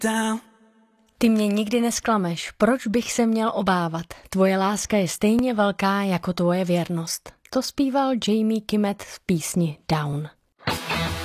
down. Ty mě nikdy nesklameš, proč bych se měl obávat? Tvoje láska je stejně velká jako tvoje věrnost. To zpíval Jamie Kimmett v písni Down.